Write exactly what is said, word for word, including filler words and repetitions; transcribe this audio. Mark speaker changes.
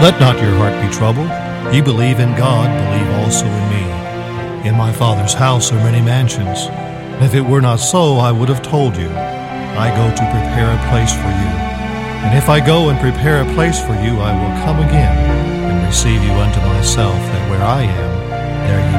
Speaker 1: Let not your heart be troubled. Ye believe in God, believe also in me. In my Father's house are many mansions. If it were not so, I would have told you. I go to prepare a place for you. And if I go and prepare a place for you, I will come again and receive you unto myself, that where I am, there ye